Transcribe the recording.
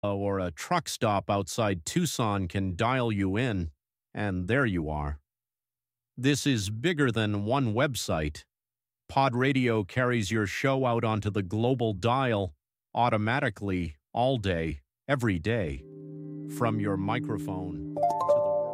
or a truck stop outside Tucson can dial you in, and there you are. This is bigger than one website. Pod Radio carries your show out onto the global dial automatically all day, every day, from your microphone to